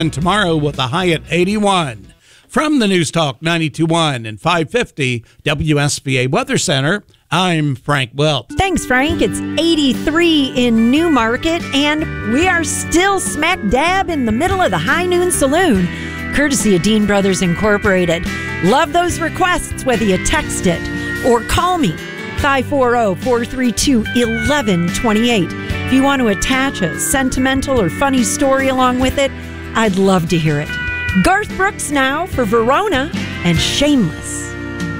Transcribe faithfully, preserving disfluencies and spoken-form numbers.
And tomorrow with a high at eighty-one. From the News Talk ninety-two point one and five fifty W S B A Weather Center, I'm Frank Welch. Thanks, Frank. It's eighty-three in Newmarket, and we are still smack dab in the middle of the High Noon Saloon, courtesy of Dean Brothers Incorporated. Love those requests, whether you text it or call me, five four zero, four three two, one one two eight. If you want to attach a sentimental or funny story along with it, I'd love to hear it. Garth Brooks now for Verona and Shameless.